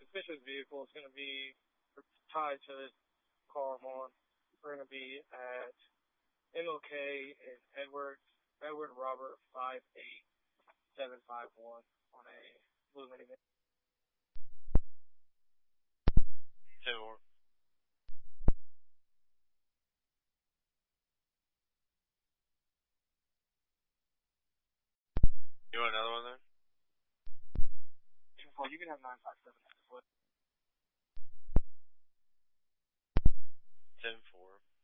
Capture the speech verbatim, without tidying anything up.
suspicious vehicle is going to be tied to this car I'm on. We're going to be at M L K and Edward, Edward Robert five eight seven five one on a blue minivan. ten four. You want another one there? two four, you can have nine five seven at the foot. ten four.